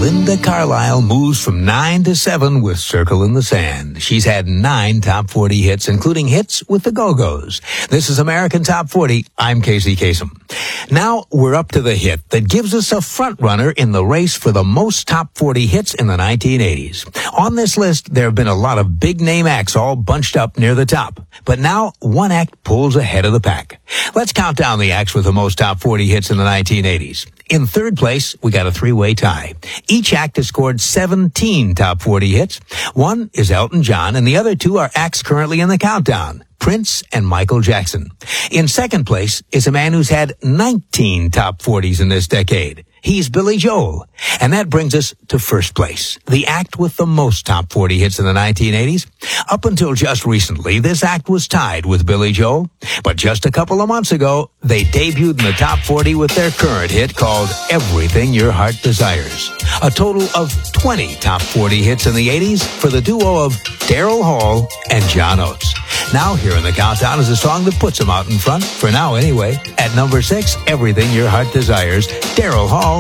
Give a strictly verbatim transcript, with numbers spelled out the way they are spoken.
Linda Carlisle moves from nine to seven with Circle in the Sand. She's had nine top forty hits, including hits with the Go-Go's. This is American Top forty. I'm Casey Kasem. Now we're up to the hit that gives us a front runner in the race for the most top forty hits in the nineteen eighties. On this list, there have been a lot of big-name acts all bunched up near the top. But now, one act pulls ahead of the pack. Let's count down the acts with the most top forty hits in the nineteen eighties. In third place, we got a three-way tie. Each act has scored seventeen top forty hits. One is Elton John, and the other two are acts currently in the countdown: Prince and Michael Jackson. In second place is a man who's had nineteen top forties in this decade. He's Billy Joel. And that brings us to first place, the act with the most top forty hits in the nineteen eighties. Up until just recently, this act was tied with Billy Joel. But just a couple of months ago, they debuted in the top forty with their current hit called Everything Your Heart Desires. A total of twenty top forty hits in the eighties for the duo of Daryl Hall and John Oates. Now, here in the countdown is a song that puts them out in front, for now anyway. At number six, Everything Your Heart Desires, Daryl Hall